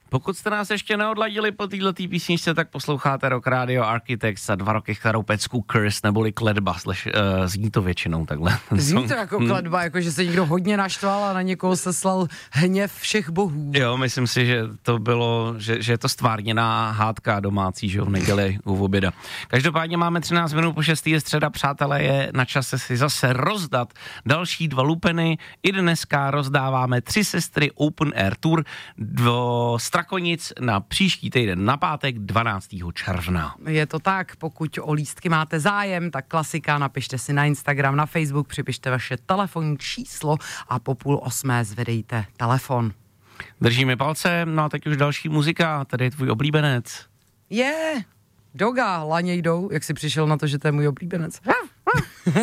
Pokud jste nás ještě neodladili po této písničce, tak posloucháte Rock Radio Architects za 2 roky starou pecku Curse neboli Kletba, zní to většinou takhle. Zní to jako kletba, jako že se někdo hodně naštval a na někoho seslal hněv všech bohů. Jo, myslím si, že to bylo, že je to stvárněná hádka domácí, že v neděli u oběda. Každopádně máme 13 minut po 6. je středa, přátelé, je na čase si zase rozdat další 2 lupeny. I dneska rozdáváme 3 sestry Open Air Tour do Strakonic na příští týden, na pátek 12. června. Je to tak, pokud o lístky máte zájem, tak klasika, napište si na Instagram, na Facebook, připište vaše telefonní číslo a po 7:30 zvedejte telefon. Držíme palce, no a teď už další muzika, tady je tvůj oblíbenec. Doga, laně jdou, jak jsi přišel na to, že to je můj oblíbenec.